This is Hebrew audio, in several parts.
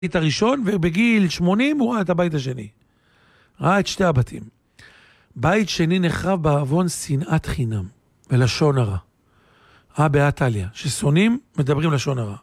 הבית הראשון, ובגיל 80 הוא ראה את הבית השני. ראה את שתי הבתים. בית שני נחרב בעוון שנאת חינם, ולשון הרע. באתליה, ששונאים מדברים לשון הרע.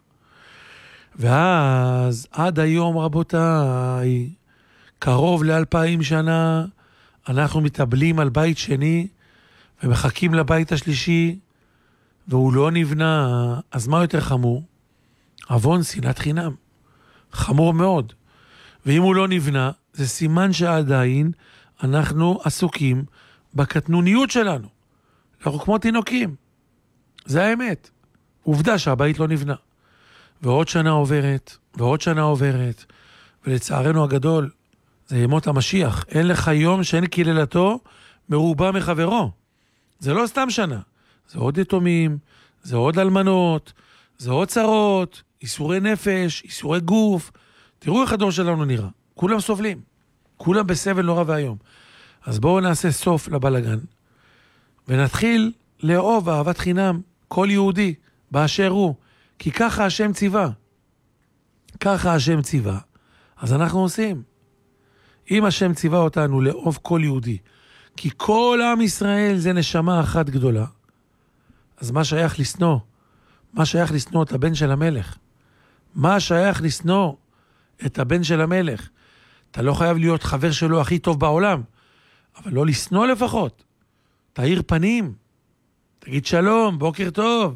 ואז עד היום רבותיי, קרוב ל2000 שנה, אנחנו מתאבלים על בית שני, ומחכים לבית השלישי, והוא לא נבנה. אז מה יותר חמור? עוון שנאת חינם. חמור מאוד. ואם הוא לא נבנה, זה סימן שעדיין אנחנו עסוקים בקטנוניות שלנו. אנחנו כמו תינוקים. זה האמת. עובדה שהבית לא נבנה. ועוד שנה עוברת, ועוד שנה עוברת, ולצערנו הגדול, זה ימות המשיח. אין לך יום שאין קללתו מרובה מחברו. זה לא סתם שנה. זה עוד יתומים, זה עוד אלמנות, זה עוד צרות, איסורי נפש, איסורי גוף. תראו איך הדור שלנו נראה. כולם סובלים. כולם בסבל נורא והיום. אז בואו נעשה סוף לבלגן, ונתחיל לאהוב אהבת חינם כל יהודי באשר הוא. כי ככה השם ציווה. ככה השם ציווה. אז אנחנו עושים. אם השם ציווה אותנו לאהוב כל יהודי, כי כל עם ישראל זה נשמה אחת גדולה, אז מה שייך לשנוא? מה שייך לשנוא את הבן של המלך? מה שייך לשנוא את הבן של המלך? אתה לא חייב להיות חבר שלו הכי טוב בעולם, אבל לא לשנוא לפחות. תאיר פנים, תגיד שלום, בוקר טוב.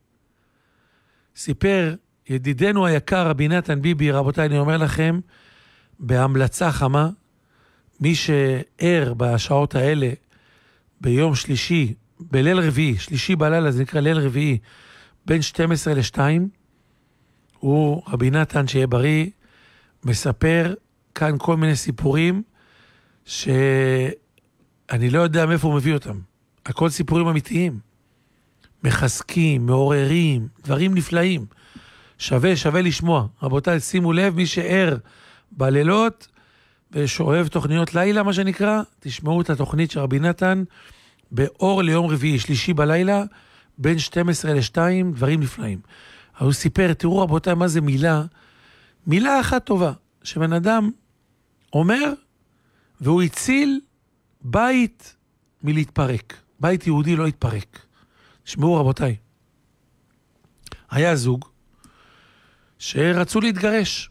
סיפר ידידנו היקר רבי נתן ביבי, רבותיי, אני אומר לכם, בהמלצה חמה, מי שער בשעות האלה, ביום שלישי, בליל רביעי, שלישי בלילה, זה נקרא ליל רביעי, בין 12 ל-2, הוא רבי נתן שיהיה בריא, מספר כאן כל מיני סיפורים, שאני לא יודע מאיפה הוא מביא אותם. הכל סיפורים אמיתיים. מחזקים, מעוררים, דברים נפלאים. שווה לשמוע. רבותיי, שימו לב, מי שער בלילות, ושאוהב תוכניות לילה, מה שנקרא, תשמעו את התוכנית של רבי נתן, באור ליום רביעי, שלישי בלילה, בין 12 ל-2, דברים נפלאים. הוא סיפר, תראו רבותיי, מה זה מילה אחת טובה, שבן אדם אומר, והוא הציל בית מלהתפרק. בית יהודי לא התפרק. תשמעו רבותיי, היה זוג שרצו להתגרש.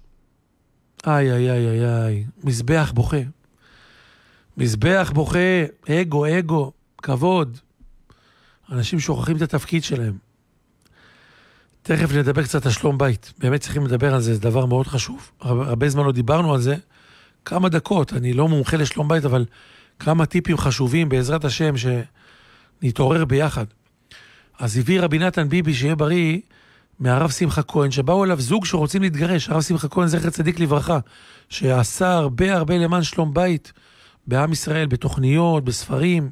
איי, מזבח בוכה. מזבח בוכה, אגו, כבוד. אנשים שוכחים את התפקיד שלהם. תכף נדבר קצת על שלום בית. באמת צריכים לדבר על זה, זה דבר מאוד חשוב. הרבה זמן לא דיברנו על זה. כמה דקות, אני לא מומחה לשלום בית, אבל כמה טיפים חשובים בעזרת השם שנתעורר ביחד. אז הביא רבי נתן ביבי שיהיה בריא, מהרב שמחה כהן, שבאו אליו זוג שרוצים להתגרש. הרב שמחה כהן זכר צדיק לברכה, שעשה הרבה למען שלום בית בעם ישראל, בתוכניות, בספרים,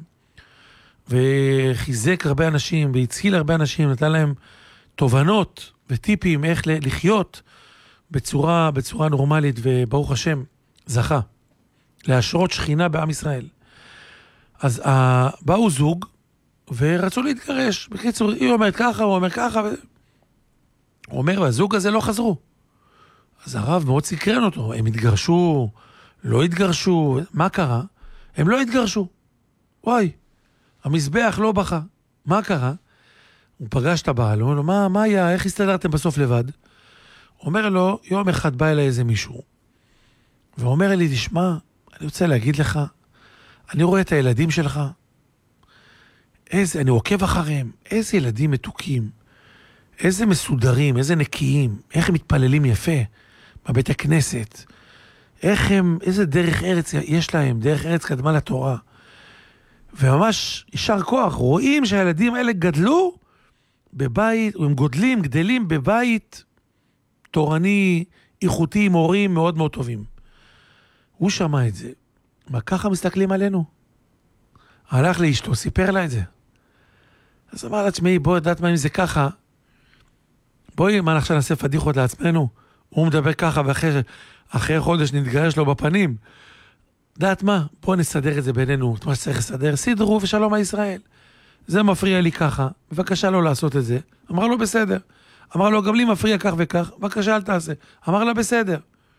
וחיזק הרבה אנשים, והציל הרבה אנשים, נתן להם תובנות וטיפים איך לחיות בצורה נורמלית, וברוך השם זכה להשרות שכינה בעם ישראל. אז באו זוג ורצו להתגרש. בקיצור, היא אומרת ככה, הוא אומר ככה, הוא אומר, והזוג הזה לא חזרו. אז הרב מאוד סקרן אותו, הם התגרשו, לא התגרשו, מה קרה? הם לא התגרשו. וואי, המזבח לא בכה. מה קרה? הוא פגש את הבעל, הוא אומר לו, מה היה? איך הסתדרתם בסוף לבד? הוא אומר לו, יום אחד בא אליי איזה מישהו, ואומר לי, תשמע, אני רוצה להגיד לך, אני רואה את הילדים שלך, אני עוקב אחריהם, איזה ילדים מתוקים, איזה מסודרים, איזה נקיים, איך הם מתפללים יפה בבית הכנסת, איזה דרך ארץ יש להם, דרך ארץ קדמה לתורה. וממש יישר כוח, רואים שהילדים האלה גדלו בבית, הם גדלים בבית תורני, איכותי, עם הורים מאוד מאוד טובים. הוא שמע את זה. מה ככה מסתכלים עלינו? הלך לאשתו, סיפר לה את זה. אז אמר לה, תשמעי, בואי, יודעת מה אם זה ככה? בואי, מה עכשיו נעשה פדיחות לעצמנו? הוא מדבר ככה, ואחרי חודש נתגרש לו בפנים. יודעת מה? בואו נסדר את זה בינינו. את מה שצריך לסדר, סדרו ושלום הישראל. זה מפריע לי ככה, בבקשה לא לעשות את זה. אמר לו בסדר. אמר לו, גם לי מפריע כך וכך, בבקשה אל תעשה. אמר לה בסדר.